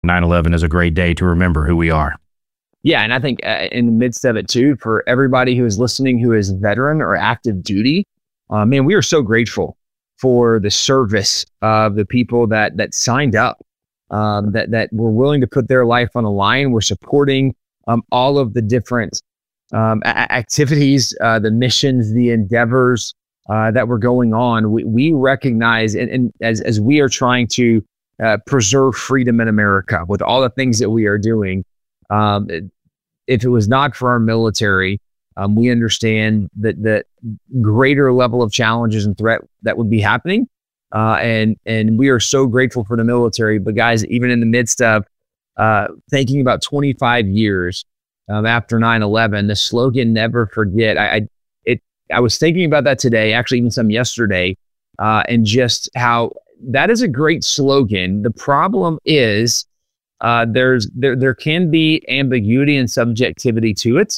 9/11 is a great day to remember who we are. Yeah, and I think in the midst of it too, for everybody who is listening, who is veteran or active duty, man, we are so grateful for the service of the people that signed up, that were willing to put their life on the line. We're supporting all of the different activities, the missions, the endeavors that were going on. We recognize, and as we are trying to preserve freedom in America with all the things that we are doing, if it was not for our military, we understand that the greater level of challenges and threat that would be happening. And we are so grateful for the military. But guys, even in the midst of thinking about 25 years after 9/11, the slogan "Never Forget." I was thinking about that today, actually even some yesterday, and just how that is a great slogan. The problem is there can be ambiguity and subjectivity to it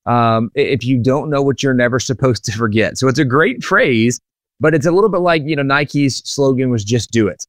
if you don't know what you're never supposed to forget. So it's a great phrase, but it's a little bit like, Nike's slogan was "Just Do It."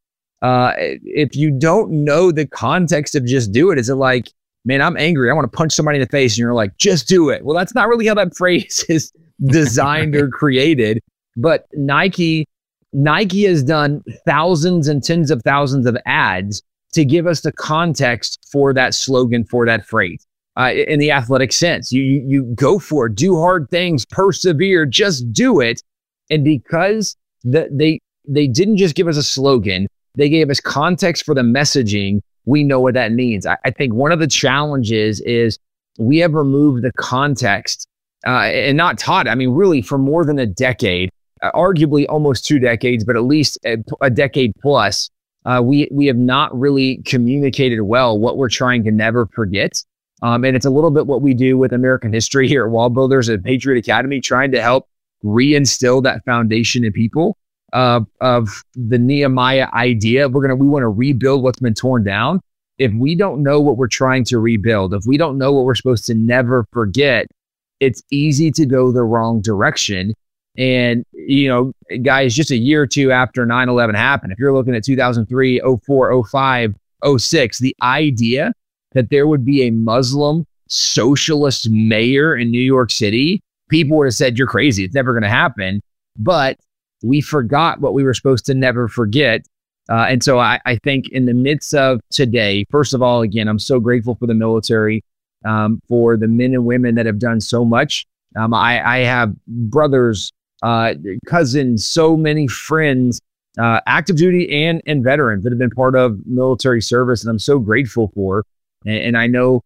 If you don't know the context of "Just Do It," is it like, man, I'm angry, I want to punch somebody in the face, and you're like, "Just do it." Well, that's not really how that phrase is designed or created. But Nike has done thousands and tens of thousands of ads to give us the context for that slogan, for that phrase. In the athletic sense, you go for it, do hard things, persevere, just do it. And because they didn't just give us a slogan, they gave us context for the messaging. We know what that means. I think one of the challenges is we have removed the context and not taught. I mean, really, for more than a decade, arguably almost 2 decades, but at least a decade plus, we have not really communicated well what we're trying to never forget. And it's a little bit what we do with American history here at Wall Builders and Patriot Academy, trying to help reinstill that foundation in people of the Nehemiah idea. We want to rebuild what's been torn down. If we don't know what we're trying to rebuild, if we don't know what we're supposed to never forget, it's easy to go the wrong direction. And, guys, just a year or two after 9/11 happened, if you're looking at 2003, 04, 05, 06, the idea that there would be a Muslim socialist mayor in New York City, people would have said, "You're crazy. It's never going to happen." But we forgot what we were supposed to never forget. And so I think in the midst of today, first of all, again, I'm so grateful for the military, for the men and women that have done so much. I have brothers, cousins, so many friends, active duty and veterans that have been part of military service, and I'm so grateful for. And I know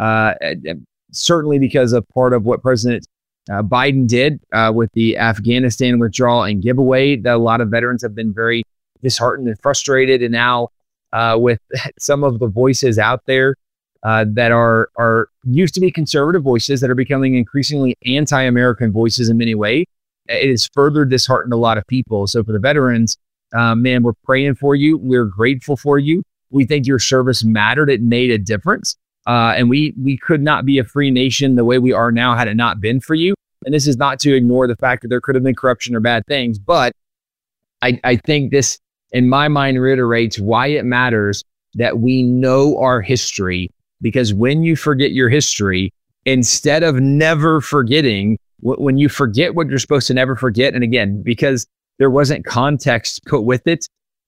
certainly because of part of what President Biden did with the Afghanistan withdrawal and giveaway, that a lot of veterans have been very disheartened and frustrated. And now with some of the voices out there that are used to be conservative voices that are becoming increasingly anti-American voices in many ways, it has further disheartened a lot of people. So for the veterans, man, we're praying for you. We're grateful for you. We think your service mattered. It made a difference. And we could not be a free nation the way we are now had it not been for you. And this is not to ignore the fact that there could have been corruption or bad things, but I think this, in my mind, reiterates why it matters that we know our history. Because when you forget your history, instead of never forgetting, when you forget what you're supposed to never forget, and again, because there wasn't context put with it,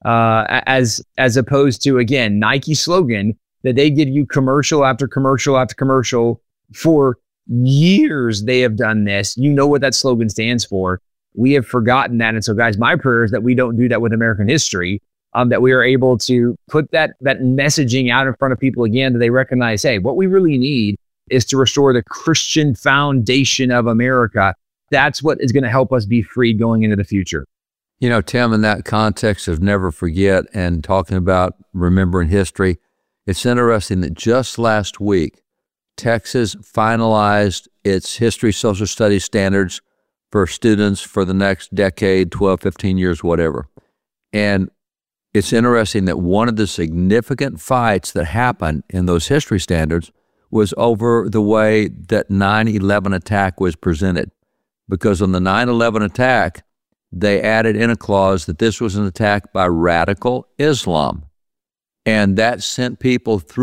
as opposed to, again, Nike slogan that they give you commercial after commercial after commercial for years. They have done this. You know what that slogan stands for. We have forgotten that. And so, guys, my prayer is that we don't do that with American history, that we are able to put that messaging out in front of people again, that they recognize, hey, what we really need is to restore the Christian foundation of America. That's what is going to help us be free going into the future. Tim, in that context of never forget and talking about remembering history, it's interesting that just last week, Texas finalized its history social studies standards for students for the next decade, 12, 15 years, whatever. And it's interesting that one of the significant fights that happened in those history standards was over the way that 9/11 attack was presented. Because on the 9/11 attack, they added in a clause that this was an attack by radical Islam. And that sent people through